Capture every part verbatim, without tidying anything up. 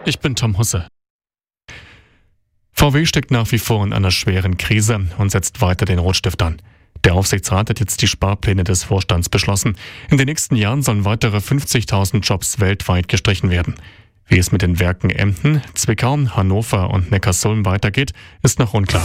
ich bin Tom Husse. V W steckt nach wie vor in einer schweren Krise und setzt weiter den Rotstift an. Der Aufsichtsrat hat jetzt die Sparpläne des Vorstands beschlossen. In den nächsten Jahren sollen weitere fünfzigtausend Jobs weltweit gestrichen werden. Wie es mit den Werken Emden, Zwickau, Hannover und Neckarsulm weitergeht, ist noch unklar.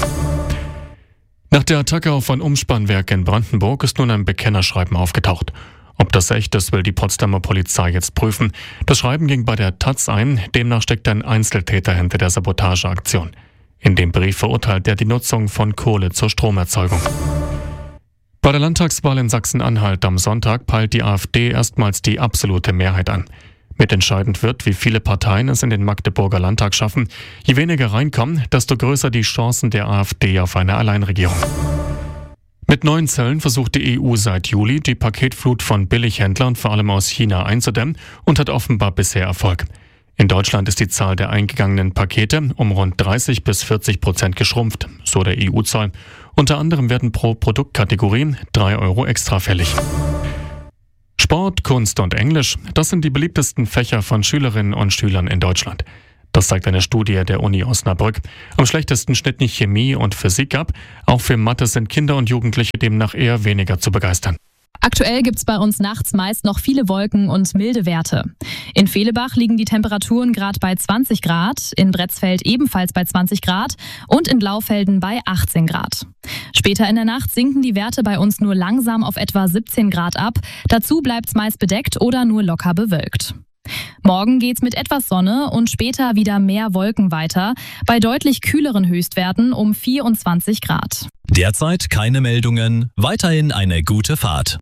Nach der Attacke auf ein Umspannwerk in Brandenburg ist nun ein Bekennerschreiben aufgetaucht. Ob das echt ist, will die Potsdamer Polizei jetzt prüfen. Das Schreiben ging bei der Taz ein, demnach steckt ein Einzeltäter hinter der Sabotageaktion. In dem Brief verurteilt er die Nutzung von Kohle zur Stromerzeugung. Bei der Landtagswahl in Sachsen-Anhalt am Sonntag peilt die AfD erstmals die absolute Mehrheit an. Mitentscheidend wird, wie viele Parteien es in den Magdeburger Landtag schaffen. Je weniger reinkommen, desto größer die Chancen der AfD auf eine Alleinregierung. Mit neuen Zöllen versucht die E U seit Juli, die Paketflut von Billighändlern vor allem aus China einzudämmen und hat offenbar bisher Erfolg. In Deutschland ist die Zahl der eingegangenen Pakete um rund dreißig bis vierzig Prozent geschrumpft, so der E U-Zoll. Unter anderem werden pro Produktkategorie drei Euro extra fällig. Sport, Kunst und Englisch, das sind die beliebtesten Fächer von Schülerinnen und Schülern in Deutschland. Das zeigt eine Studie der Uni Osnabrück. Am schlechtesten schnitten Chemie und Physik ab. Auch für Mathe sind Kinder und Jugendliche demnach eher weniger zu begeistern. Aktuell gibt's bei uns nachts meist noch viele Wolken und milde Werte. In Fehlebach liegen die Temperaturen gerade bei zwanzig Grad, in Bretzfeld ebenfalls bei zwanzig Grad und in Blaufelden bei achtzehn Grad. Später in der Nacht sinken die Werte bei uns nur langsam auf etwa siebzehn Grad ab. Dazu bleibt's meist bedeckt oder nur locker bewölkt. Morgen geht's mit etwas Sonne und später wieder mehr Wolken weiter, bei deutlich kühleren Höchstwerten um vierundzwanzig Grad. Derzeit keine Meldungen, weiterhin eine gute Fahrt.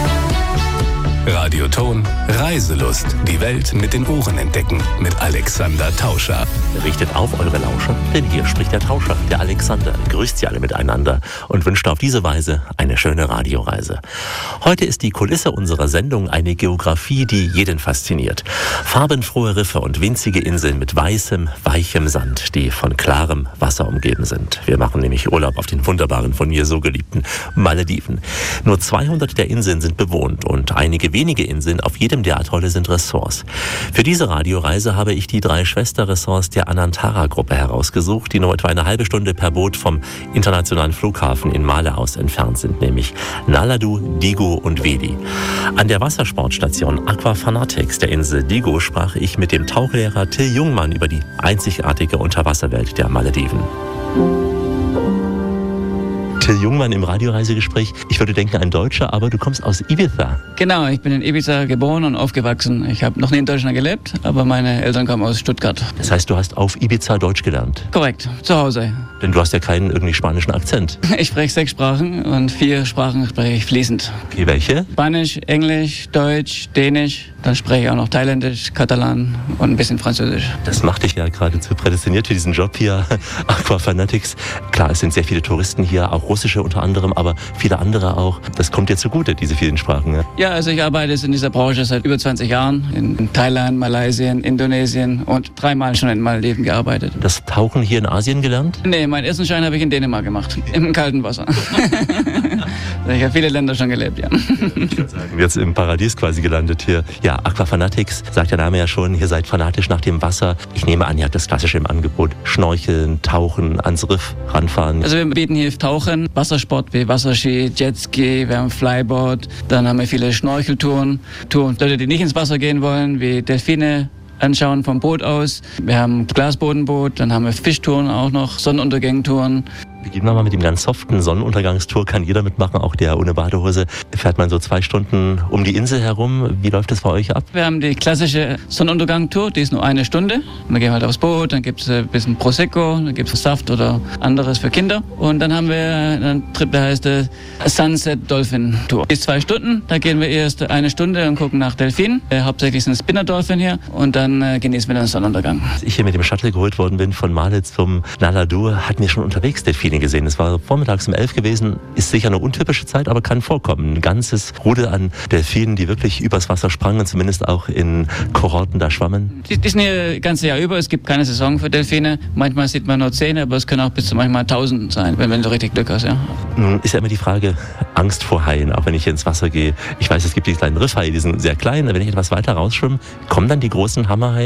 Radioton Reiselust. Die Welt mit den Ohren entdecken. Mit Alexander Tauscher. Richtet auf eure Lauscher, denn hier spricht der Tauscher, der Alexander. Grüßt sie alle miteinander und wünscht auf diese Weise eine schöne Radioreise. Heute ist die Kulisse unserer Sendung eine Geografie, die jeden fasziniert. Farbenfrohe Riffe und winzige Inseln mit weißem, weichem Sand, die von klarem Wasser umgeben sind. Wir machen nämlich Urlaub auf den wunderbaren, von mir so geliebten Malediven. Nur zweihundert der Inseln sind bewohnt und einige wenige Inseln auf jedem der Atolle sind Ressorts. Für diese Radioreise habe ich die drei Schwesterressorts der Anantara-Gruppe herausgesucht, die nur etwa eine halbe Stunde per Boot vom internationalen Flughafen in Male aus entfernt sind, nämlich Naladu, Digo und Veli. An der Wassersportstation Aqua Fanatics der Insel Digo sprach ich mit dem Tauchlehrer Till Jungmann über die einzigartige Unterwasserwelt der Malediven. Till Jungmann im Radioreisegespräch. Ich würde denken, ein Deutscher, aber du kommst aus Ibiza. Genau, ich bin in Ibiza geboren und aufgewachsen. Ich habe noch nie in Deutschland gelebt, aber meine Eltern kommen aus Stuttgart. Das heißt, du hast auf Ibiza Deutsch gelernt? Korrekt, zu Hause. Denn du hast ja keinen irgendwie spanischen Akzent. Ich spreche sechs Sprachen und vier Sprachen spreche ich fließend. Okay, welche? Spanisch, Englisch, Deutsch, Dänisch. Dann spreche ich auch noch Thailändisch, Katalan und ein bisschen Französisch. Das macht dich ja geradezu prädestiniert für diesen Job hier, Aqua Fanatics. Klar, es sind sehr viele Touristen hier, auch russische unter anderem, aber viele andere auch. Das kommt dir zugute, diese vielen Sprachen. Ja, ja, also ich arbeite in dieser Branche seit über zwanzig Jahren. In Thailand, Malaysia, Indonesien und dreimal schon in Malediven gearbeitet. Das Tauchen hier in Asien gelernt? Nee, meinen ersten Schein habe ich in Dänemark gemacht, im kalten Wasser. Ich habe viele Länder schon gelebt, ja. Ich würde sagen, jetzt im Paradies quasi gelandet hier. Ja, Aqua Fanatics, sagt der Name ja schon, ihr seid fanatisch nach dem Wasser. Ich nehme an, ihr habt das Klassische im Angebot. Schnorcheln, tauchen, ans Riff ranfahren. Also wir bieten hier Tauchen, Wassersport wie Wasserski, Jetski, wir haben Flyboard. Dann haben wir viele Schnorcheltouren. Touren, Leute, die nicht ins Wasser gehen wollen, wie Delfine anschauen vom Boot aus. Wir haben Glasbodenboot, dann haben wir Fischtouren auch noch, Sonnenuntergangstouren. Beginnen wir mal mit dem ganz soften Sonnenuntergangstour, kann jeder mitmachen, auch der ohne Badehose. Fährt man so zwei Stunden um die Insel herum. Wie läuft das bei euch ab? Wir haben die klassische Sonnenuntergangstour, die ist nur eine Stunde. Und dann gehen wir halt aufs Boot, dann gibt es ein bisschen Prosecco, dann gibt es Saft oder anderes für Kinder. Und dann haben wir einen Trip, der heißt äh, Sunset Dolphin Tour. Die ist zwei Stunden, da gehen wir erst eine Stunde und gucken nach Delfinen. Äh, hauptsächlich sind Spinner Dolphin hier und dann äh, genießen wir den Sonnenuntergang. Als ich hier mit dem Shuttle geholt worden bin von Male zum Naladu, hatten wir schon unterwegs Delfine gesehen. Es war vormittags um elf gewesen, ist sicher eine untypische Zeit, aber kann vorkommen. Ein ganzes Rudel an Delfinen, die wirklich übers Wasser sprangen, zumindest auch in Kohorten da schwammen. Die, die sind hier das ganze Jahr über, es gibt keine Saison für Delfine. Manchmal sieht man nur zehn, aber es können auch bis zu manchmal tausend sein, wenn, wenn du richtig Glück hast. Ja. Nun ist ja immer die Frage, Angst vor Haien, auch wenn ich hier ins Wasser gehe. Ich weiß, es gibt die kleinen Riffhaie, die sind sehr klein, wenn ich etwas weiter rausschwimme, kommen dann die großen Hammerhaie?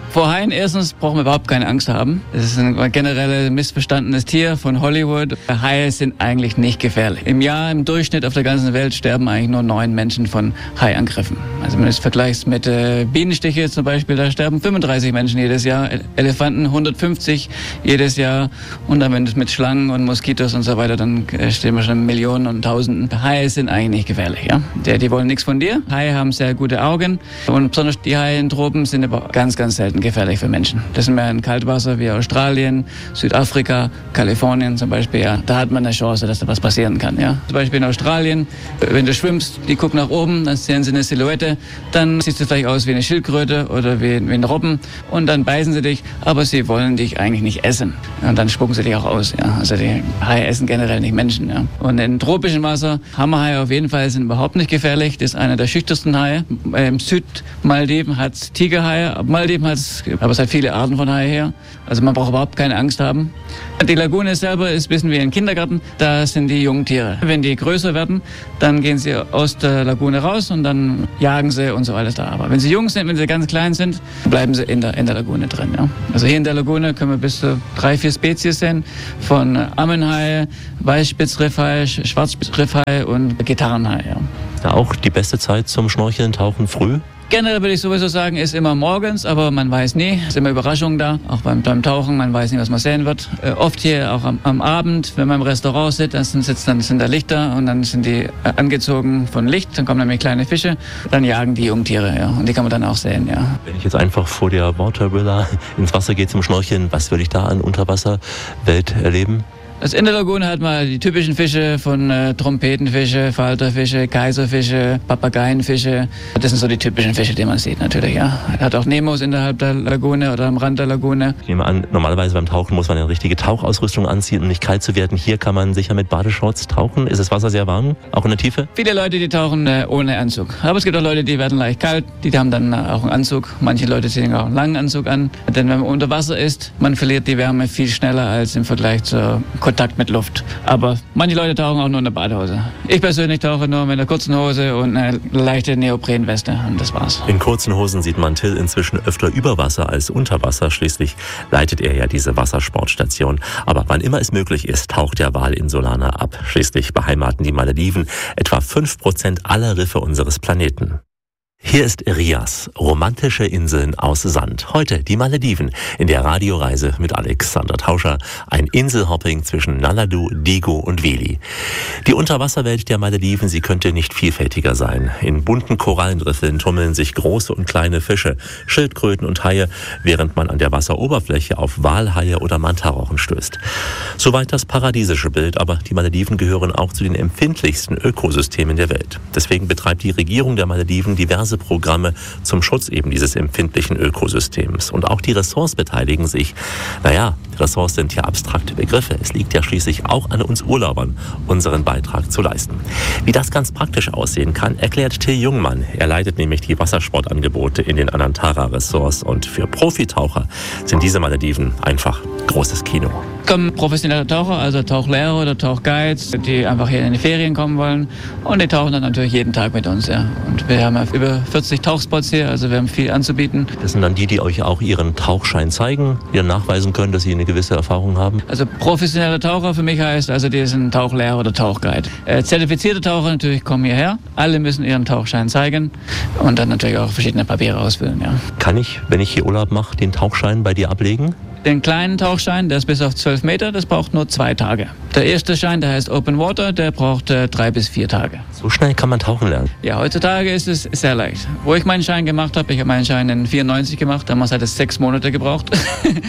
Vor Haien erstens brauchen wir überhaupt keine Angst haben. Das ist ein generell missverstandenes Tier von Hollywood. Haie sind eigentlich nicht gefährlich. Im Jahr im Durchschnitt auf der ganzen Welt sterben eigentlich nur neun Menschen von Haiangriffen. Also wenn du es vergleichst mit äh, Bienenstiche zum Beispiel, da sterben fünfunddreißig Menschen jedes Jahr, Elefanten hundertfünfzig jedes Jahr. Und dann, wenn du es mit Schlangen und Moskitos und so weiter, dann äh, stehen wir schon Millionen und Tausenden. Haie sind eigentlich nicht gefährlich. Ja? Die, die wollen nichts von dir. Haie haben sehr gute Augen. Und besonders die Haie in Tropen sind aber ganz, ganz selten gefährlich für Menschen. Das sind mehr in Kaltwasser wie Australien, Südafrika, Kalifornien zum Beispiel. Ja. Da hat man eine Chance, dass da was passieren kann. Ja. Zum Beispiel in Australien, wenn du schwimmst, die gucken nach oben, dann sehen sie eine Silhouette, dann siehst du vielleicht aus wie eine Schildkröte oder wie, wie ein Robben und dann beißen sie dich, aber sie wollen dich eigentlich nicht essen. Und dann spucken sie dich auch aus. Ja. Also die Haie essen generell nicht Menschen. Ja. Und in tropischem Wasser, Hammerhaie auf jeden Fall sind überhaupt nicht gefährlich. Das ist einer der schüchternsten Haie. Im Südmaldiven hat es Tigerhaie, Maldiven hat es, aber es hat viele Arten von Haie her. Also man braucht überhaupt keine Angst haben. Die Lagune selber ist ein bisschen wie ein Kindergarten. Da sind die jungen Tiere. Wenn die größer werden, dann gehen sie aus der Lagune raus und dann jagen sie und so alles da. Aber wenn sie jung sind, wenn sie ganz klein sind, bleiben sie in der, in der Lagune drin. Ja. Also hier in der Lagune können wir bis zu drei, vier Spezies sehen. Von Ammenhai, Weißspitzriffhai, Schwarzspitzriffhai und Gitarrenhai. Ja. Ja, auch die beste Zeit zum Schnorcheln, Tauchen früh? Generell würde ich sowieso sagen, ist immer morgens, aber man weiß nie. Es ist immer Überraschung da, auch beim, beim Tauchen, man weiß nie, was man sehen wird. Äh, oft hier auch am, am Abend, wenn man im Restaurant sitzt, dann, sitzt, dann sind da Lichter und dann sind die äh, angezogen von Licht, dann kommen nämlich kleine Fische, dann jagen die Jungtiere, ja, und die kann man dann auch sehen, ja. Wenn ich jetzt einfach vor der Watervilla ins Wasser gehe zum Schnorcheln, was würde ich da an Unterwasserwelt erleben? Also in der Lagune hat man die typischen Fische von äh, Trompetenfische, Falterfische, Kaiserfische, Papageienfische. Das sind so die typischen Fische, die man sieht natürlich, ja. Hat auch Nemos innerhalb der Lagune oder am Rand der Lagune. Ich nehme an, normalerweise beim Tauchen muss man eine richtige Tauchausrüstung anziehen, um nicht kalt zu werden. Hier kann man sicher mit Badeshorts tauchen. Ist das Wasser sehr warm, auch in der Tiefe? Viele Leute, die tauchen äh, ohne Anzug. Aber es gibt auch Leute, die werden leicht kalt, die haben dann äh, auch einen Anzug. Manche Leute ziehen auch einen langen Anzug an. Denn wenn man unter Wasser ist, man verliert die Wärme viel schneller als im Vergleich zur Kontakt mit Luft. Aber manche Leute tauchen auch nur in der Badehose. Ich persönlich tauche nur mit einer kurzen Hose und einer leichten Neoprenweste und das war's. In kurzen Hosen sieht man Till inzwischen öfter über Wasser als unter Wasser. Schließlich leitet er ja diese Wassersportstation. Aber wann immer es möglich ist, taucht der Walinsulaner ab. Schließlich beheimaten die Malediven etwa fünf Prozent aller Riffe unseres Planeten. Hier ist Rias, romantische Inseln aus Sand. Heute die Malediven in der Radioreise mit Alexander Tauscher. Ein Inselhopping zwischen Naladu, Digo und Weli. Die Unterwasserwelt der Malediven, sie könnte nicht vielfältiger sein. In bunten Korallenriffeln tummeln sich große und kleine Fische, Schildkröten und Haie, während man an der Wasseroberfläche auf Walhaie oder Mantarochen stößt. Soweit das paradiesische Bild, aber die Malediven gehören auch zu den empfindlichsten Ökosystemen der Welt. Deswegen betreibt die Regierung der Malediven diverse Programme zum Schutz eben dieses empfindlichen Ökosystems. Und auch die Ressorts beteiligen sich. Naja, Ressorts sind ja abstrakte Begriffe. Es liegt ja schließlich auch an uns Urlaubern, unseren Beitrag zu leisten. Wie das ganz praktisch aussehen kann, erklärt Till Jungmann. Er leitet nämlich die Wassersportangebote in den Anantara-Ressorts. Und für Profitaucher sind diese Malediven einfach großes Kino. Kommen professionelle Taucher, also Tauchlehrer oder Tauchguides, die einfach hier in die Ferien kommen wollen. Und die tauchen dann natürlich jeden Tag mit uns. Ja. Und wir haben über vierzig Tauchspots hier, also wir haben viel anzubieten. Das sind dann die, die euch auch ihren Tauchschein zeigen, die dann nachweisen können, dass sie eine gewisse Erfahrung haben? Also professionelle Taucher für mich heißt, also die sind Tauchlehrer oder Tauchguide. Äh, zertifizierte Taucher natürlich kommen hierher. Alle müssen ihren Tauchschein zeigen und dann natürlich auch verschiedene Papiere ausfüllen. Ja. Kann ich, wenn ich hier Urlaub mache, den Tauchschein bei dir ablegen? Den kleinen Tauchschein, der ist bis auf zwölf Meter, das braucht nur zwei Tage. Der erste Schein, der heißt Open Water, der braucht äh, drei bis vier Tage. So schnell kann man tauchen lernen? Ja, heutzutage ist es sehr leicht. Wo ich meinen Schein gemacht habe, ich habe meinen Schein in vierundneunzig gemacht, damals hat es sechs Monate gebraucht.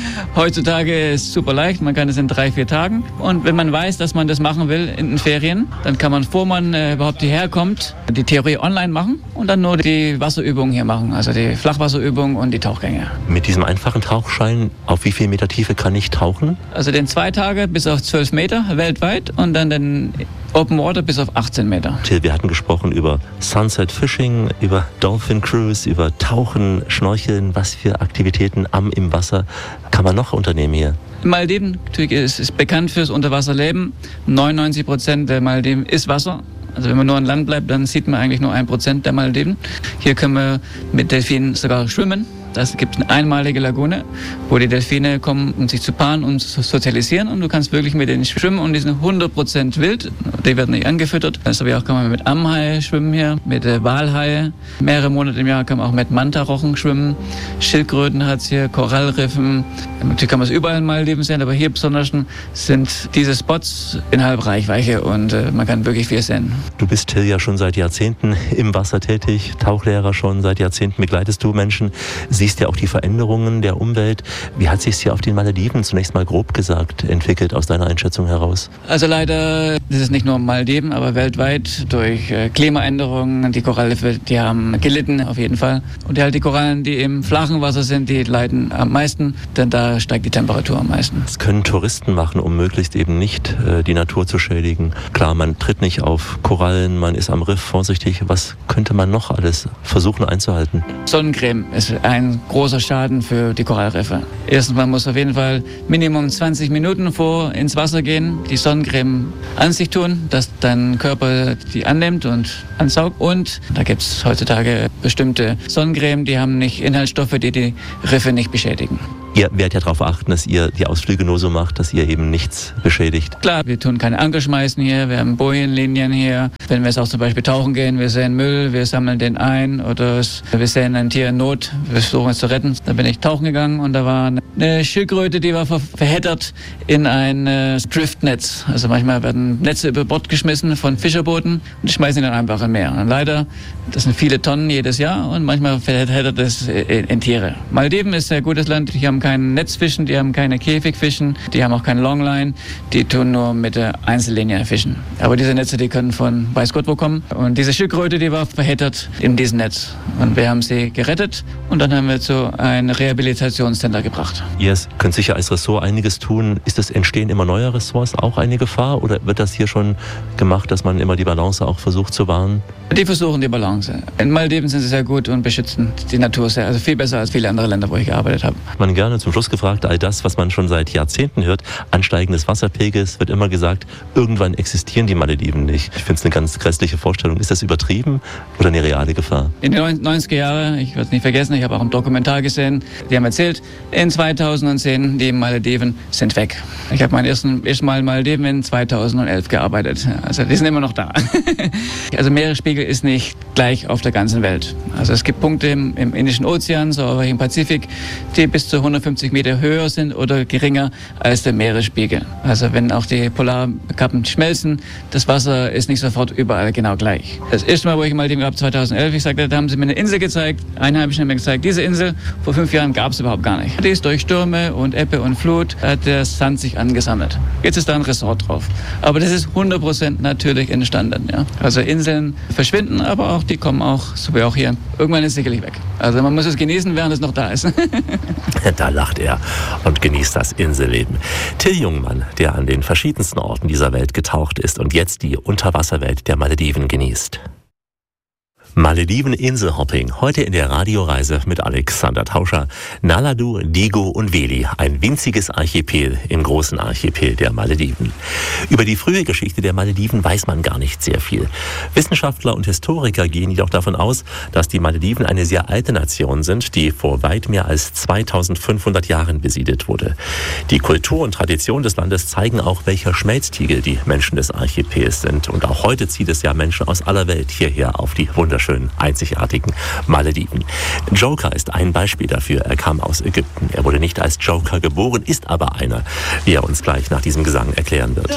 Heutzutage ist es super leicht, man kann es in drei, vier Tagen. Und wenn man weiß, dass man das machen will in den Ferien, dann kann man, bevor man äh, überhaupt hierher kommt, die Theorie online machen und dann nur die Wasserübungen hier machen, also die Flachwasserübungen und die Tauchgänge. Mit diesem einfachen Tauchschein, auf wie viel Meter Tiefe kann ich tauchen? Also den zwei Tage bis auf zwölf Meter weltweit und dann den Open Water bis auf achtzehn Meter. Till, wir hatten gesprochen über Sunset Fishing, über Dolphin Cruise, über Tauchen, Schnorcheln. Was für Aktivitäten am im Wasser kann man noch unternehmen hier? Malediven ist, ist bekannt fürs Unterwasserleben. neunundneunzig Prozent der Malediven ist Wasser. Also wenn man nur an Land bleibt, dann sieht man eigentlich nur ein Prozent der Malediven. Hier können wir mit Delfinen sogar schwimmen. Das gibt eine einmalige Lagune, wo die Delfine kommen, um sich zu paaren und zu sozialisieren. Und du kannst wirklich mit denen schwimmen und die sind hundert Prozent wild. Die werden nicht angefüttert. Also auch kann man mit Amhaie schwimmen hier, mit äh, Walhaie. Mehrere Monate im Jahr kann man auch mit Mantarochen schwimmen. Schildkröten hat es hier, Korallriffen. Natürlich kann man es überall mal leben sehen, aber hier besonders sind diese Spots innerhalb Reichweite und äh, man kann wirklich viel sehen. Du bist, Till, ja schon seit Jahrzehnten im Wasser tätig, Tauchlehrer schon seit Jahrzehnten, begleitest du Menschen, siehst ja auch die Veränderungen der Umwelt. Wie hat sich es hier auf den Malediven zunächst mal grob gesagt entwickelt aus deiner Einschätzung heraus? Also leider ist es nicht nur Malediven, aber weltweit durch äh, Klimaänderungen. Die Korallen, die haben gelitten auf jeden Fall. Und halt die Korallen, die im flachen Wasser sind, die leiden am meisten, denn da steigt die Temperatur am meisten. Das können Touristen machen, um möglichst eben nicht äh, die Natur zu schädigen. Klar, man tritt nicht auf Korallen, man ist am Riff vorsichtig. Was könnte man noch alles versuchen einzuhalten? Sonnencreme ist ein großer Schaden für die Korallriffe. Erstens, man muss auf jeden Fall Minimum zwanzig Minuten vor ins Wasser gehen, die Sonnencreme an sich tun, dass dein Körper die annimmt und ansaugt. Und da gibt es heutzutage bestimmte Sonnencreme, die haben nicht Inhaltsstoffe, die die Riffe nicht beschädigen. Ihr werdet ja darauf achten, dass ihr die Ausflüge nur so macht, dass ihr eben nichts beschädigt. Klar, wir tun keine Anker schmeißen hier, wir haben Bojenlinien hier. Wenn wir jetzt auch zum Beispiel tauchen gehen, wir sehen Müll, wir sammeln den ein oder wir sehen ein Tier in Not, wir versuchen es zu retten. Da bin ich tauchen gegangen und da war eine Schildkröte, die war ver verheddert in ein äh, Driftnetz. Also manchmal werden Netze über Bord geschmissen von Fischerbooten und die schmeißen die dann einfach im Meer. Und leider, das sind viele Tonnen jedes Jahr und manchmal verheddert es in, in Tiere. Malediven ist ein gutes Land, die haben kein Netzfischen, die haben keine Käfigfischen, die haben auch keine Longline, die tun nur mit der Einzellinie fischen. Aber diese Netze, die können von weiß Gott wo kommen. Und diese Schildkröte, die war verheddert in diesem Netz. Und wir haben sie gerettet und dann haben wir zu einem Rehabilitationscenter gebracht. Ihr könnt sicher als Ressort einiges tun. Ist das Entstehen immer neuer Ressorts auch eine Gefahr oder wird das hier schon gemacht, dass man immer die Balance auch versucht zu wahren? Die versuchen die Balance. In Malediven sind sie sehr gut und beschützen die Natur sehr, also viel besser als viele andere Länder, wo ich gearbeitet habe. Man gerne zum Schluss gefragt, all das, was man schon seit Jahrzehnten hört, Ansteigen des Wasserpegels, wird immer gesagt, irgendwann existieren die Malediven nicht. Ich finde es eine ganz grässliche Vorstellung. Ist das übertrieben oder eine reale Gefahr? In den neunziger Jahren, ich werde es nicht vergessen, ich habe auch einen Dokumentar gesehen, die haben erzählt, in zweitausendzehn, die Malediven sind weg. Ich habe mein ersten, erstes Mal in Malediven in zweitausendelf gearbeitet. Also die sind immer noch da. Also Meeresspiegel ist nicht gleich auf der ganzen Welt. Also es gibt Punkte im, im Indischen Ozean, so auch im Pazifik, die bis zu hundertfünfzig Meter höher sind oder geringer als der Meeresspiegel. Also wenn auch die Polarkappen schmelzen, das Wasser ist nicht sofort überall genau gleich. Das erste Mal, wo ich mal dem gab, zweitausendelf, ich sagte, da haben sie mir eine Insel gezeigt, Einheimischen haben mir gezeigt, diese Insel vor fünf Jahren gab es überhaupt gar nicht. Die ist durch Stürme und Ebbe und Flut, hat der Sand sich angesammelt. Jetzt ist da ein Resort drauf. Aber das ist hundert Prozent natürlich entstanden. Ja? Also Inseln verschwinden, aber auch die kommen auch, so wie auch hier, irgendwann ist es sicherlich weg. Also man muss es genießen, während es noch da ist. Da lacht er und genießt das Inselleben. Till Jungmann, der an den verschiedensten Orten dieser Welt getaucht ist und jetzt die Unterwasserwelt der Malediven genießt. Malediven Inselhopping, heute in der Radioreise mit Alexander Tauscher. Naladu, Digo und Veli, ein winziges Archipel im großen Archipel der Malediven. Über die frühe Geschichte der Malediven weiß man gar nicht sehr viel. Wissenschaftler und Historiker gehen jedoch davon aus, dass die Malediven eine sehr alte Nation sind, die vor weit mehr als zweitausendfünfhundert Jahren besiedelt wurde. Die Kultur und Tradition des Landes zeigen auch, welcher Schmelztiegel die Menschen des Archipels sind. Und auch heute zieht es ja Menschen aus aller Welt hierher auf die wunderschönen, einzigartigen Malediven. Joker ist ein Beispiel dafür. Er kam aus Ägypten. Er wurde nicht als Joker geboren, ist aber einer, wie er uns gleich nach diesem Gesang erklären wird.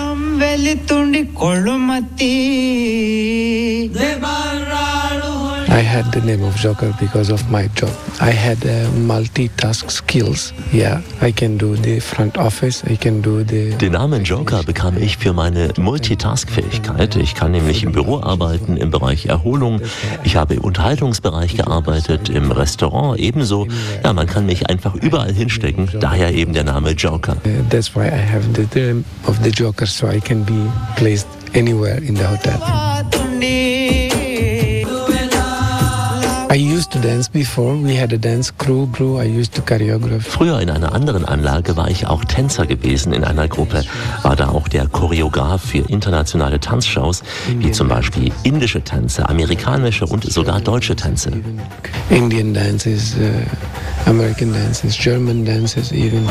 I had the name of Joker because of my job. I had uh, multitask skills. Yeah, I can do the front office, I can do the... Den Namen Joker bekam ich für meine Multitask-Fähigkeit. Ich kann nämlich im Büro arbeiten, im Bereich Erholung. Ich habe im Unterhaltungsbereich gearbeitet, im Restaurant ebenso. Ja, man kann mich einfach überall hinstecken, daher eben der Name Joker. That's why I have the name of the Joker, so I can be placed anywhere in the hotel. I used used to dance before. We had a dance crew. crew. I used to choreograph. Früher in einer anderen Anlage war ich auch Tänzer gewesen in einer Gruppe. War da auch der Choreograf für internationale Tanzshows, wie zum Beispiel indische Tänze, amerikanische und sogar deutsche Tänze. Indian dances, uh, American dances, German dances even.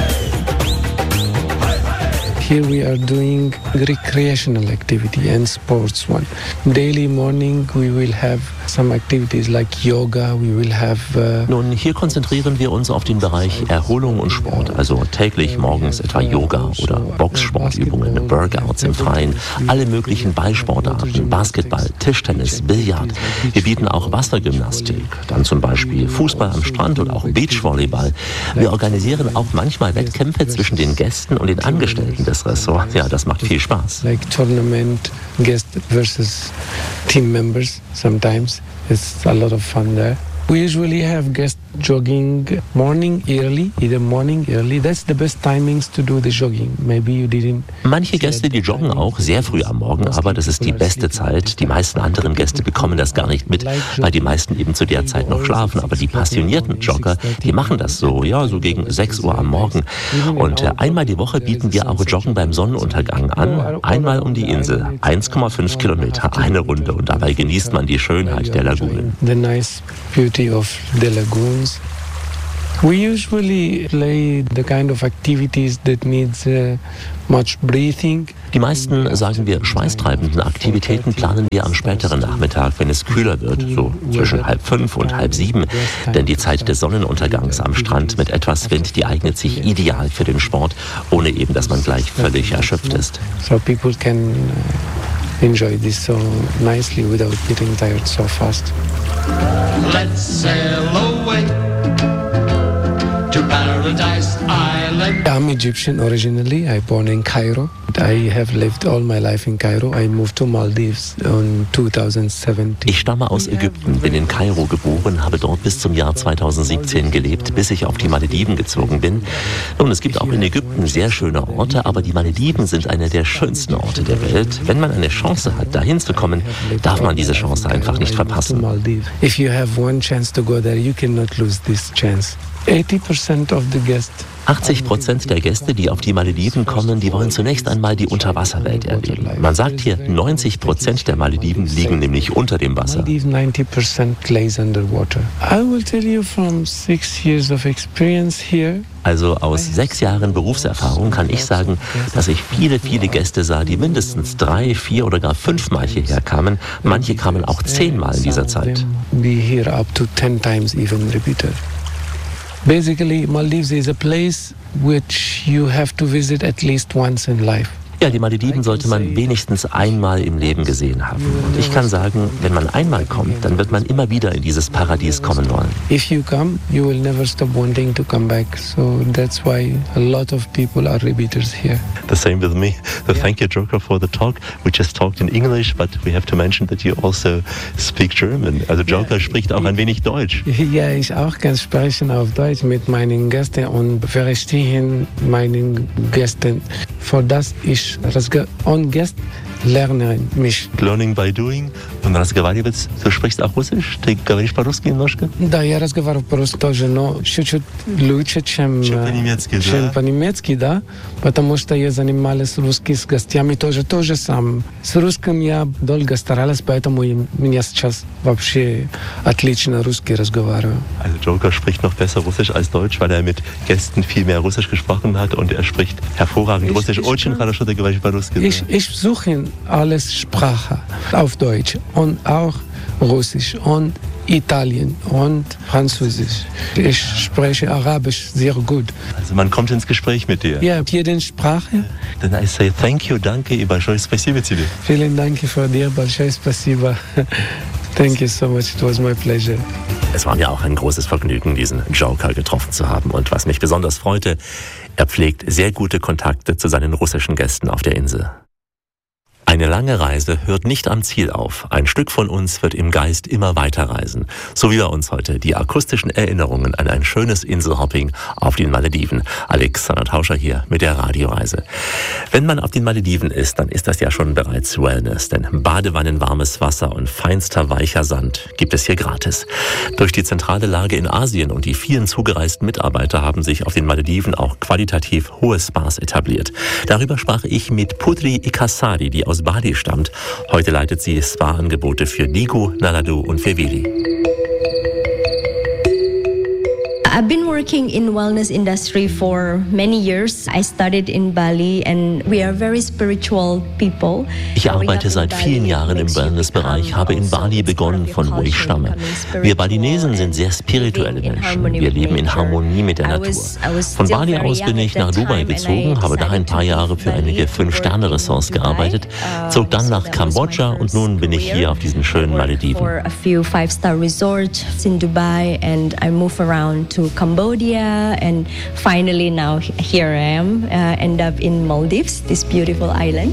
Here we are doing recreational activity and sports one. Daily morning we will have some activities like yoga, we will have... Uh Nun, hier konzentrieren wir uns auf den Bereich Erholung und Sport. Also täglich morgens etwa Yoga oder Boxsportübungen, Workouts im Freien, alle möglichen Ballsportarten, Basketball, Tischtennis, Billard. Wir bieten auch Wassergymnastik, dann zum Beispiel Fußball am Strand und auch Beachvolleyball. Wir organisieren auch manchmal Wettkämpfe zwischen den Gästen und den Angestellten des Ressorts. Ja, das macht viel Spaß. Like tournament, guest versus team members sometimes. It's a lot of fun there. We usually have guests jogging morning early, either morning early. That's the best timings to do the jogging. Maybe you didn't. Manche Gäste, die joggen auch sehr früh am Morgen, aber das ist die beste Zeit. Die meisten anderen Gäste bekommen das gar nicht mit, weil die meisten eben zu der Zeit noch schlafen. Aber die passionierten Jogger, die machen das so, ja, so gegen sechs Uhr am Morgen. Und äh, einmal die Woche bieten wir auch Joggen beim Sonnenuntergang an. Einmal um die Insel, eins Komma fünf Kilometer, eine Runde. Und dabei genießt man die Schönheit der Lagunen. The nice beauty of the lagoons. We usually play the kind of activities that needs uh, much breathing. Die meisten, sagen wir, schweißtreibenden Aktivitäten planen wir am späteren Nachmittag, wenn es kühler wird, so zwischen halb fünf und halb sieben. Denn die Zeit des Sonnenuntergangs am Strand mit etwas Wind, die eignet sich ideal für den Sport, ohne eben, dass man gleich völlig erschöpft ist. So people can enjoy this so nicely without getting tired so fast. Let's sail away to Paradise Island. I'm Egyptian originally. I born in Cairo. I have lived all my life in Cairo. I moved to Maldives in twenty seventeen. Ich stamme aus Ägypten, bin in Kairo geboren, habe dort bis zum Jahr zweitausendsiebzehn gelebt, bis ich auf die Malediven gezogen bin. Nun, es gibt auch in Ägypten sehr schöne Orte, aber die Malediven sind eine der schönsten Orte der Welt. Wenn man eine Chance hat, dahin zu kommen, darf man diese Chance einfach nicht verpassen. If you have one chance to go there, you cannot lose this chance. eighty percent of the guests achtzig Prozent der Gäste, die auf die Malediven kommen, die wollen zunächst einmal die Unterwasserwelt erleben. Man sagt hier, neunzig Prozent der Malediven liegen nämlich unter dem Wasser. ninety percent lays underwater. I will tell you from six years of experience here. Also aus sechs Jahren Berufserfahrung kann ich sagen, dass ich viele, viele Gäste sah, die mindestens drei, vier oder gar fünfmal hierher kamen. Manche kamen auch zehnmal in dieser Zeit. Be here up to ten times even repeated. Basically, Maldives is a place which you have to visit at least once in life. Ja, die Malediven sollte man wenigstens einmal im Leben gesehen haben. Und ich kann sagen, wenn man einmal kommt, dann wird man immer wieder in dieses Paradies kommen wollen. If you come, you will never stop wanting to come back. So that's why a lot of people are repeaters here. The same with me. So thank you, Joker, for the talk. We just talked in English, but we have to mention that you also speak German. Also Joker spricht auch ein wenig Deutsch. Ja, ich auch kann sprechen auf Deutsch mit meinen Gästen und verstehen meinen Gästen. Für das ich und Gäste lernen mich. Learning by doing. Und разговаривать, ты sprichst auch Russisch? Ты говоришь по-русски немножко? Да, я разговариваю по-русски тоже, но чуть-чуть лучше, чем, чем по-немецки, чем да? по-немецки, да, потому что я занималась русским с гостями тоже, тоже сам. С русским я долго старалась, поэтому у меня сейчас вообще отлично русский разговариваю. Also Joker spricht noch besser Russisch als Deutsch, weil er mit Gästen viel mehr Russisch gesprochen hat und er spricht hervorragend Russisch. Очень хорошо ты говоришь по-русски. Ich, ich suche alles Sprache auf Deutsch und auch Russisch und Italien und Französisch. Ich spreche Arabisch sehr gut. Also man kommt ins Gespräch mit dir. Ja, jede Sprache. Then I say thank you, danke и большое спасибо тебе. Vielen Dank für dir, большое спасибо. Thank you so much, it was my pleasure. Es war mir auch ein großes Vergnügen, diesen Joker getroffen zu haben. Und was mich besonders freute, er pflegt sehr gute Kontakte zu seinen russischen Gästen auf der Insel. Eine lange Reise hört nicht am Ziel auf. Ein Stück von uns wird im Geist immer weiterreisen. So wie bei uns heute die akustischen Erinnerungen an ein schönes Inselhopping auf den Malediven. Alexander Tauscher hier mit der Radioreise. Wenn man auf den Malediven ist, dann ist das ja schon bereits Wellness. Denn Badewannen, warmes Wasser und feinster weicher Sand gibt es hier gratis. Durch die zentrale Lage in Asien und die vielen zugereisten Mitarbeiter haben sich auf den Malediven auch qualitativ hohe Spas etabliert. Darüber sprach ich mit Putri Ekasari, die aus Bali stammt. Heute leitet sie Spa-Angebote für Digo, Naladu und Feveli. I've been working in wellness industry for many years. I studied in Bali and we are very spiritual people. Ich arbeite seit vielen Jahren im Wellnessbereich, habe in Bali begonnen, von wo ich stamme. Wir Balinesen sind sehr spirituelle Menschen. Wir leben in Harmonie mit der Natur. Von Bali aus bin ich nach Dubai gezogen, habe da ein paar Jahre für einige Fünf-Sterne-Ressorts gearbeitet, zog dann nach Kambodscha und nun bin ich hier auf diesen schönen Malediven. For a few five-star resorts in Dubai and I move around to Cambodia and finally now here I am, uh, end up in Maldives, this beautiful island.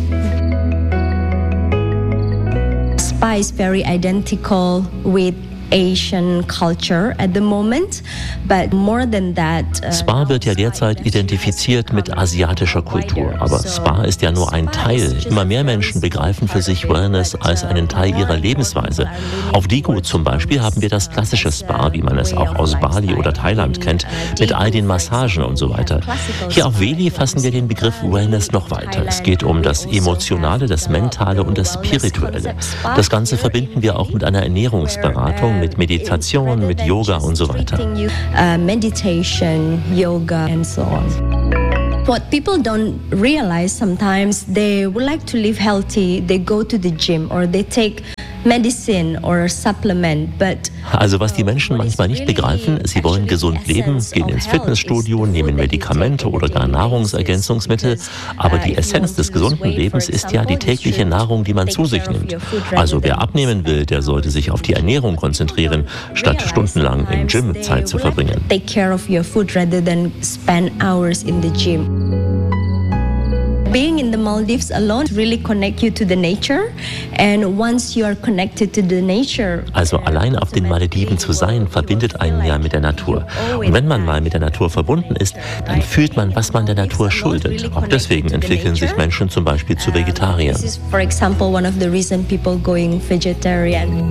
Spa is very identical with Asian culture at the moment, but more than that. Uh, Spa wird ja derzeit identifiziert mit asiatischer Kultur, aber Spa ist ja nur ein Teil. Immer mehr Menschen begreifen für sich Wellness als einen Teil ihrer Lebensweise. Auf Digo zum Beispiel haben wir das klassische Spa, wie man es auch aus Bali oder Thailand kennt, mit all den Massagen und so weiter. Hier auf Feveli fassen wir den Begriff Wellness noch weiter. Es geht um das Emotionale, das Mentale und das Spirituelle. Das Ganze verbinden wir auch mit einer Ernährungsberatung, mit Meditation, mit Yoga und so weiter. Uh, meditation, yoga and so on. What people don't realize sometimes, they would like to live healthy, they go to the gym or they take medicine or supplement, but also was die Menschen manchmal nicht begreifen, sie wollen gesund leben, gehen ins Fitnessstudio, nehmen Medikamente oder gar Nahrungsergänzungsmittel, aber die Essenz des gesunden Lebens ist ja die tägliche Nahrung, die man zu sich nimmt. Also wer abnehmen will, der sollte sich auf die Ernährung konzentrieren, statt stundenlang im Gym Zeit zu verbringen. Take care of your food rather than spend hours in the gym. Being in the Maldives alone really connect you to the nature, and once you are connected to the nature. Also allein auf den Malediven zu sein, verbindet einen ja mit der Natur. Und wenn man mal mit der Natur verbunden ist, dann fühlt man, was man der Natur schuldet. Auch deswegen entwickeln sich Menschen zum Beispiel zu Vegetariern. This is, for example, one of the reason people going vegetarian.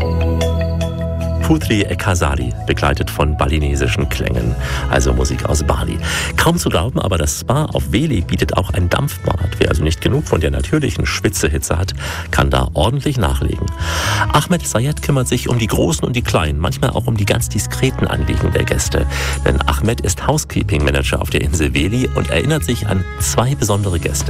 Putri Ekasari, begleitet von balinesischen Klängen, also Musik aus Bali. Kaum zu glauben, aber das Spa auf Feveli bietet auch ein Dampfbad. Wer also nicht genug von der natürlichen Schwitzehitze hat, kann da ordentlich nachlegen. Ahmed Sayed kümmert sich um die Großen und die Kleinen, manchmal auch um die ganz diskreten Anliegen der Gäste. Denn Ahmed ist Housekeeping Manager auf der Insel Feveli und erinnert sich an zwei besondere Gäste.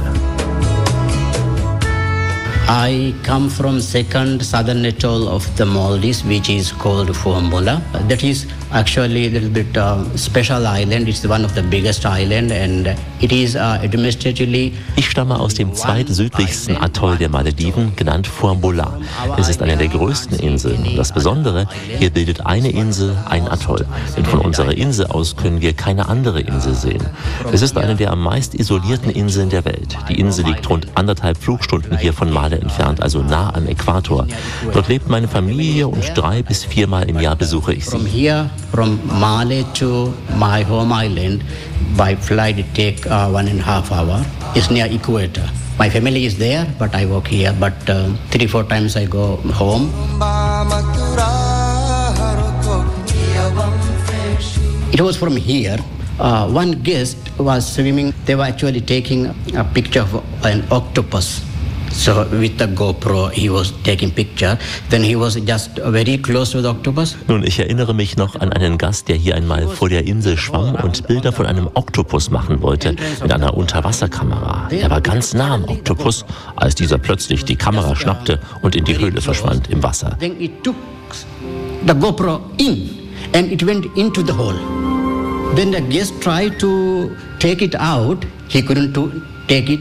I come from second southern atoll of the Maldives, which is called Fuambula. That is actually a little bit uh, special island. It's one of the biggest island and it is uh, administratively. Ich stamme aus dem zweitsüdlichsten Atoll der Malediven, genannt Fuambula. Es ist eine der größten Inseln. Und das Besondere, hier bildet eine Insel ein Atoll. Denn von unserer Insel aus können wir keine andere Insel sehen. Es ist eine der am meist isolierten Inseln der Welt. Die Insel liegt rund anderthalb Flugstunden hier von Male entfernt, also nah am Äquator. Dort lebt meine Familie und drei bis viermal im Jahr besuche ich sie. From here, from Male to my home island, by flight it take uh, one and a half hour. It's near equator. My family is there, but I work here. But uh, three, four times I go home. It was from here. Uh, one guest was swimming. They were actually taking a picture of an octopus. So with the GoPro, he was taking picture. Then he was just very close to the octopus. Nun, ich erinnere mich noch an einen Gast, der hier einmal vor der Insel schwamm und Bilder von einem Oktopus machen wollte mit einer Unterwasserkamera. Er war ganz nah am Oktopus, als dieser plötzlich die Kamera schnappte und in die Höhle verschwand im Wasser. Then it took the GoPro in and it went into the hole. Then the guest tried to take it out. He couldn't to take it.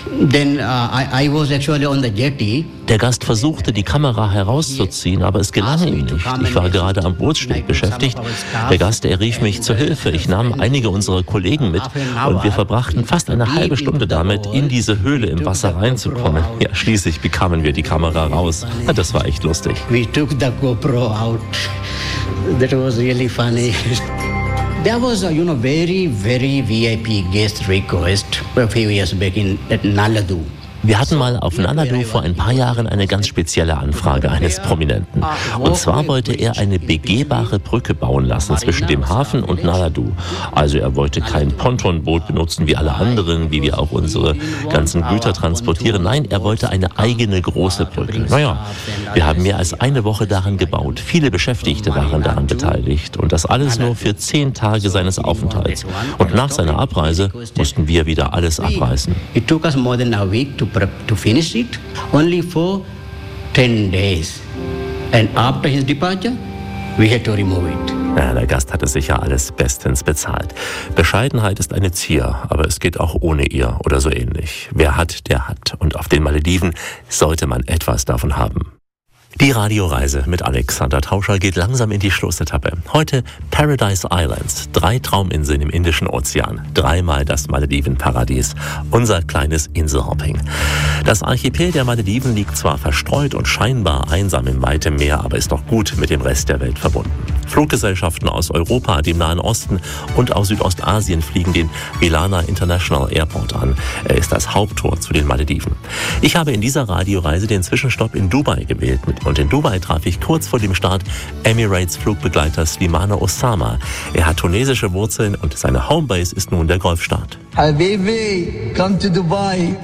Then uh, I, I was actually on the jetty. Der Gast versuchte, die Kamera herauszuziehen, aber es gelang ihm nicht. Ich war gerade am Bootssteg beschäftigt. Der Gast, er rief mich zur Hilfe. Ich nahm einige unserer Kollegen mit und wir verbrachten fast eine halbe Stunde damit, in diese Höhle im Wasser reinzukommen. Ja, schließlich bekamen wir die Kamera raus. Ja, das war echt lustig. We took the GoPro out. That was really funny. There was a, you know, very, very V I P guest request a few years back in at Naladu. Wir hatten mal auf Naladu vor ein paar Jahren eine ganz spezielle Anfrage eines Prominenten. Und zwar wollte er eine begehbare Brücke bauen lassen zwischen dem Hafen und Naladu. Also er wollte kein Pontonboot benutzen wie alle anderen, wie wir auch unsere ganzen Güter transportieren. Nein, er wollte eine eigene große Brücke. Naja, wir haben mehr als eine Woche daran gebaut. Viele Beschäftigte waren daran beteiligt. Und das alles nur für zehn Tage seines Aufenthalts. Und nach seiner Abreise mussten wir wieder alles abreißen. It took us more than a week to to finish it, only for ten days. And after his departure, we had to remove it. Ja, der Gast hatte sicher alles bestens bezahlt. Bescheidenheit ist eine Zier, aber es geht auch ohne ihr oder so ähnlich. Wer hat, der hat. Und auf den Malediven sollte man etwas davon haben. Die Radioreise mit Alexander Tauscher geht langsam in die Schlussetappe. Heute Paradise Islands, drei Trauminseln im Indischen Ozean, dreimal das Maledivenparadies, unser kleines Inselhopping. Das Archipel der Malediven liegt zwar verstreut und scheinbar einsam im weiten Meer, aber ist doch gut mit dem Rest der Welt verbunden. Fluggesellschaften aus Europa, dem Nahen Osten und aus Südostasien fliegen den Vilana International Airport an. Er ist das Haupttor zu den Malediven. Ich habe in dieser Radioreise den Zwischenstopp in Dubai gewählt. Und in Dubai traf ich kurz vor dem Start Emirates Flugbegleiter Slimane Osama. Er hat tunesische Wurzeln und seine Homebase ist nun der Golfstaat. Habibi, come to Dubai.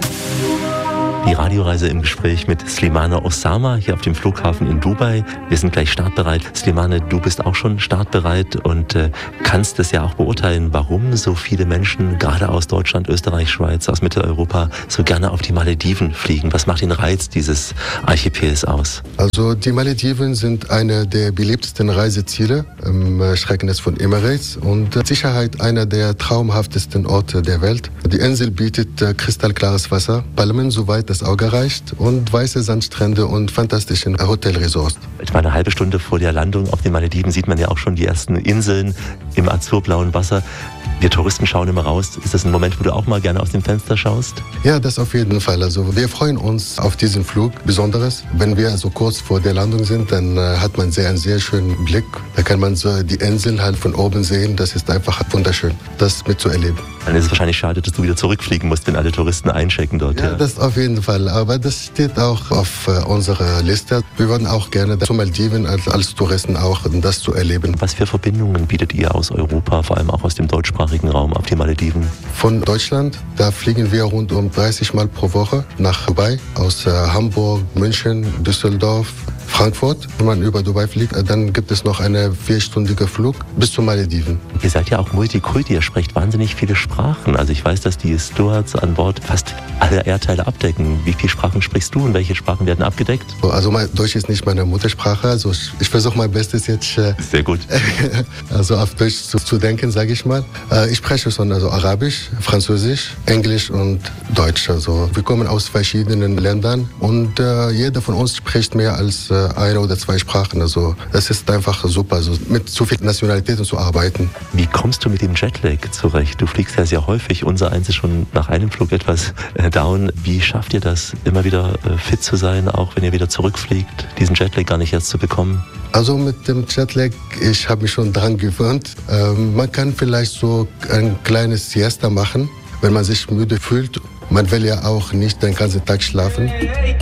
Die Radioreise im Gespräch mit Slimane Osama hier auf dem Flughafen in Dubai. Wir sind gleich startbereit. Slimane, du bist auch schon startbereit und äh, kannst es ja auch beurteilen, warum so viele Menschen, gerade aus Deutschland, Österreich, Schweiz, aus Mitteleuropa, so gerne auf die Malediven fliegen. Was macht den Reiz dieses Archipels aus? Also die Malediven sind eine der beliebtesten Reiseziele im Streckenetz von Emirates und äh, Sicherheit einer der traumhaftesten Orte der Welt. Die Insel bietet äh, kristallklares Wasser, Palmen soweit das Auge reicht und weiße Sandstrände und fantastischen Hotelresorts. Etwa eine halbe Stunde vor der Landung auf den Malediven sieht man ja auch schon die ersten Inseln im azurblauen Wasser. Wir Touristen schauen immer raus. Ist das ein Moment, wo du auch mal gerne aus dem Fenster schaust? Ja, das auf jeden Fall. Also wir freuen uns auf diesen Flug Besonderes. Wenn wir so kurz vor der Landung sind, dann äh, hat man sehr, einen sehr schönen Blick. Da kann man so die Inseln halt von oben sehen. Das ist einfach wunderschön, das mitzuerleben. Dann ist es wahrscheinlich schade, dass du wieder zurückfliegen musst, wenn alle Touristen einchecken dort. Ja, ja. Das auf jeden Fall. Aber das steht auch auf äh, unserer Liste. Wir würden auch gerne zu Malediven als, als Touristen auch das zu erleben. Was für Verbindungen bietet ihr aus Europa, vor allem auch aus dem deutschsprachigen Raum auf die Malediven? Von Deutschland, da fliegen wir rund um dreißig Mal pro Woche nach Dubai. Aus äh, Hamburg, München, Düsseldorf, Frankfurt. Wenn man über Dubai fliegt, dann gibt es noch einen vierstündigen Flug bis zu Malediven. Ihr seid ja auch Multikulti, ihr sprecht wahnsinnig viele Sprachen. Also ich weiß, dass die Stewards an Bord fast alle Erdteile abdecken. Wie viele Sprachen sprichst du und welche Sprachen werden abgedeckt? Also mein Deutsch ist nicht meine Muttersprache, also ich, ich versuche mein Bestes jetzt äh, sehr gut. also auf Deutsch zu, zu denken, sage ich mal. Äh, ich spreche schon also Arabisch, Französisch, Englisch und Deutsch. Also wir kommen aus verschiedenen Ländern und äh, jeder von uns spricht mehr als äh, eine oder zwei Sprachen. Also es ist einfach super, also mit so vielen Nationalitäten zu arbeiten. Wie kommst du mit dem Jetlag zurecht? Du fliegst ja sehr häufig. Unser eins ist schon nach einem Flug etwas äh, down. Wie schafft ihr das, immer wieder äh, fit zu sein, auch wenn ihr wieder zurückfliegt, diesen Jetlag gar nicht erst zu bekommen? Also mit dem Jetlag, ich habe mich schon daran gewöhnt. Ähm, man kann vielleicht so ein kleines Siesta machen, wenn man sich müde fühlt. Man will ja auch nicht den ganzen Tag schlafen.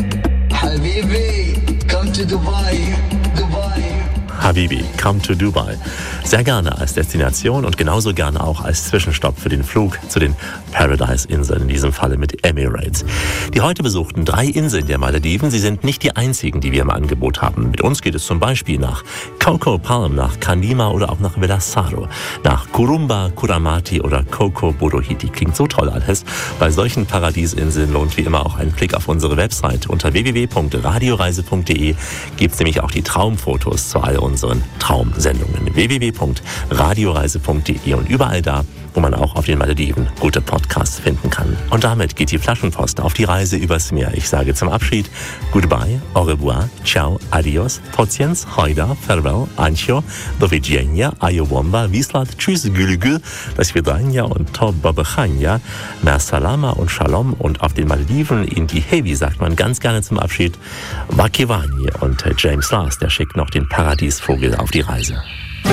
Habibi, come to Dubai, Dubai. Habibi, come to Dubai. Sehr gerne als Destination und genauso gerne auch als Zwischenstopp für den Flug zu den Paradise-Inseln, in diesem Falle mit Emirates. Die heute besuchten drei Inseln der Malediven, sie sind nicht die einzigen, die wir im Angebot haben. Mit uns geht es zum Beispiel nach Coco Palm, nach Kanima oder auch nach Velasaro, nach Kurumba, Kuramati oder Coco Bodohiti. Klingt so toll alles. Bei solchen Paradiesinseln lohnt wie immer auch ein Blick auf unsere Website. Unter w w w punkt radioreise punkt de gibt es nämlich auch die Traumfotos zu all unseren Traumsendungen. w w w punkt radioreise punkt de und überall da, wo man auch auf den Malediven gute Podcasts finden kann. Und damit geht die Flaschenpost auf die Reise übers Meer. Ich sage zum Abschied Goodbye, au revoir, ciao, adios, Potjens, Hojda, farewell, Ancho, do widzenia, Ayowomba, Wislat, tschüss, gülügül, das Vidania und to babachania, mer salama und shalom. Und auf den Malediven in die Heavy sagt man ganz gerne zum Abschied Wakivani. Und James Last, der schickt noch den Paradiesvogel auf die Reise.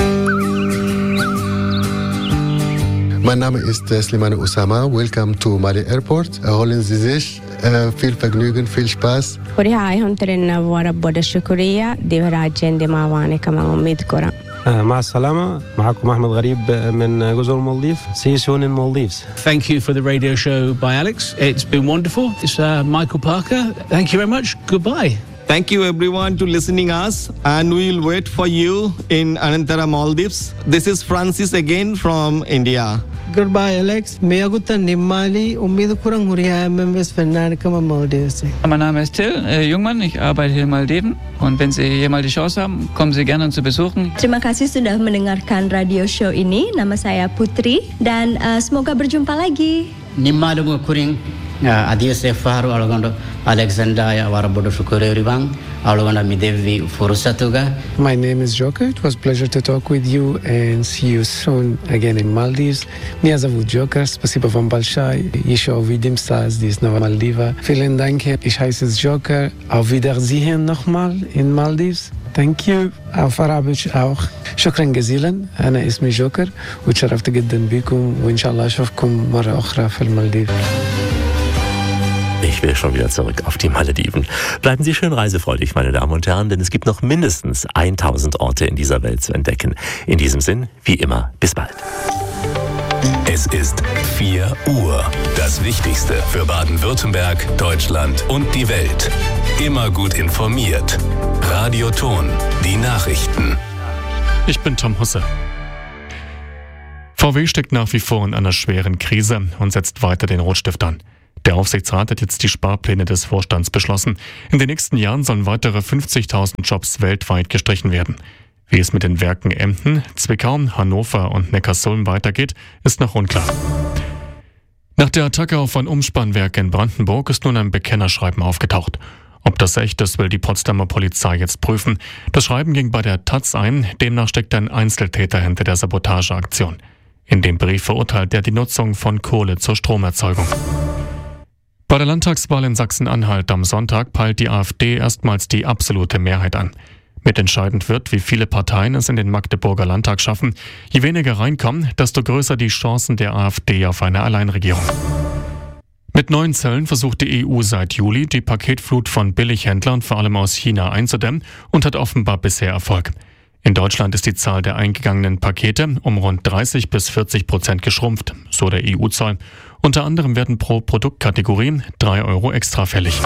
Mein Name ist äh, Slimane Oussama. Welcome to Mali Airport. Erholen Sie sich. Äh, viel Vergnügen, viel Spaß. مع السلامة معكم أحمد غريب من جزر المالديف. See you soon in Maldives. Thank you for the radio show by Alex. It's been wonderful. It's uh, Michael Parker. Thank you very much. Goodbye. Thank you everyone to listening us, and we will wait for you in Anantara, Maldives. This is Francis again from India. Goodbye, Alex. Mir guten Nimmali. Umid kurang huria members Fernandika Maldives. Mein Name ist Till äh, Jungmann. Ich arbeite hier in Malediven. Und wenn Sie hier mal die Chance haben, kommen Sie gerne zu besuchen. Terima kasih sudah mendengarkan radio show ini. Nama saya Putri dan uh, semoga berjumpa lagi. Nimmalumu kuring Adia Sefaru Algondo Alexander Warabodo Shukure Ribang Algonda Midevi Furusatuga. My name is Joker. It was a pleasure to talk with you and see you soon again in Maldives. Меня зовут Joker. Спасибо вам большое. Еще увидимся здесь на Мальдива. Vielen Dank. Ich heiße Joker. Auf Wiedersehen nochmal in Maldives. Thank you. auf Arabisch auch. شكرا جزيلا. أنا اسمي جوكر وتشرفت جدا بكم وإن شاء الله أشوفكم مرة أخرى في المالديف. Ich will schon wieder zurück auf die Malediven. Bleiben Sie schön reisefreudig, meine Damen und Herren, denn es gibt noch mindestens tausend Orte in dieser Welt zu entdecken. In diesem Sinn, wie immer, bis bald. Es ist vier Uhr. Das Wichtigste für Baden-Württemberg, Deutschland und die Welt. Immer gut informiert. Radio Ton, die Nachrichten. Ich bin Tom Husse. V W steckt nach wie vor in einer schweren Krise und setzt weiter den Rotstift an. Der Aufsichtsrat hat jetzt die Sparpläne des Vorstands beschlossen. In den nächsten Jahren sollen weitere fünfzigtausend Jobs weltweit gestrichen werden. Wie es mit den Werken Emden, Zwickau, Hannover und Neckarsulm weitergeht, ist noch unklar. Nach der Attacke auf ein Umspannwerk in Brandenburg ist nun ein Bekennerschreiben aufgetaucht. Ob das echt ist, will die Potsdamer Polizei jetzt prüfen. Das Schreiben ging bei der Taz ein, demnach steckt ein Einzeltäter hinter der Sabotageaktion. In dem Brief verurteilt er die Nutzung von Kohle zur Stromerzeugung. Bei der Landtagswahl in Sachsen-Anhalt am Sonntag peilt die AfD erstmals die absolute Mehrheit an. Mitentscheidend wird, wie viele Parteien es in den Magdeburger Landtag schaffen. Je weniger reinkommen, desto größer die Chancen der AfD auf eine Alleinregierung. Mit neuen Zöllen versucht die E U seit Juli, die Paketflut von Billighändlern vor allem aus China einzudämmen und hat offenbar bisher Erfolg. In Deutschland ist die Zahl der eingegangenen Pakete um rund dreißig bis vierzig Prozent geschrumpft, so der E U-Zoll. Unter anderem werden pro Produktkategorie drei Euro extra fällig.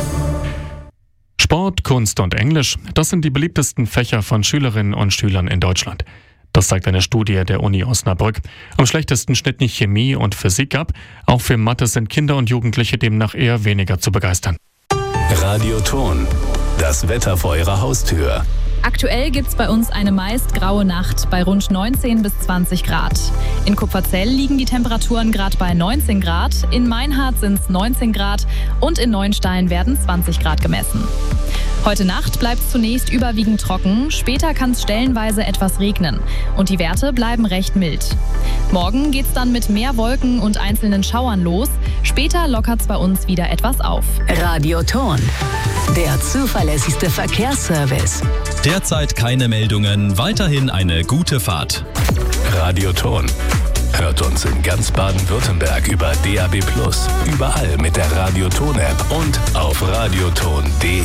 Sport, Kunst und Englisch, das sind die beliebtesten Fächer von Schülerinnen und Schülern in Deutschland. Das zeigt eine Studie der Uni Osnabrück. Am schlechtesten schnitten Chemie und Physik ab. Auch für Mathe sind Kinder und Jugendliche demnach eher weniger zu begeistern. Radio Ton, das Wetter vor Ihrer Haustür. Aktuell gibt's bei uns eine meist graue Nacht bei rund neunzehn bis zwanzig Grad. In Kupferzell liegen die Temperaturen gerade bei neunzehn Grad, in Meinhard sind's neunzehn Grad und in Neuenstein werden zwanzig Grad gemessen. Heute Nacht bleibt es zunächst überwiegend trocken, später kann es stellenweise etwas regnen und die Werte bleiben recht mild. Morgen geht's dann mit mehr Wolken und einzelnen Schauern los, später lockert's bei uns wieder etwas auf. Radio Ton, der zuverlässigste Verkehrsservice. Derzeit keine Meldungen, weiterhin eine gute Fahrt. Radio Ton. Hört uns in ganz Baden-Württemberg über D A B plus, überall mit der Radio Ton App und auf radioton punkt de.